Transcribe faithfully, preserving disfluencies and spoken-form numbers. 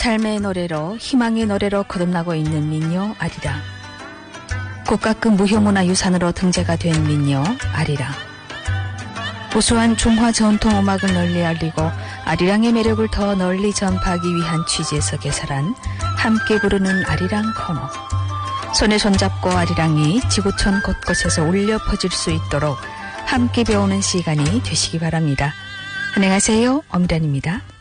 삶의 노래로 희망의 노래로 거듭나고 있는 민요 아리랑. 국가급 무형문화유산으로 등재가 된 민요 아리랑. 우수한 중화 전통 음악을 널리 알리고 아리랑의 매력을 더 널리 전파하기 위한 취지에서 개설한 함께 부르는 아리랑 코너. 손에 손잡고 아리랑이 지구촌 곳곳에서 울려 퍼질 수 있도록 함께 배우는 시간이 되시기 바랍니다. 안녕하세요. 엄란입니다.